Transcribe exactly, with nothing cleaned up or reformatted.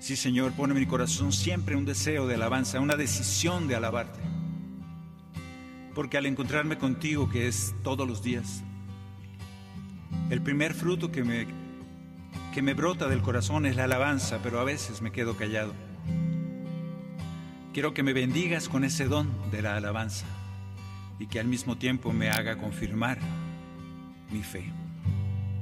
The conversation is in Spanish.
Sí, Señor, pone en mi corazón siempre un deseo de alabanza, una decisión de alabarte. Porque al encontrarme contigo, que es todos los días, el primer fruto que me, que me brota del corazón es la alabanza, pero a veces me quedo callado. Quiero que me bendigas con ese don de la alabanza y que al mismo tiempo me haga confirmar mi fe.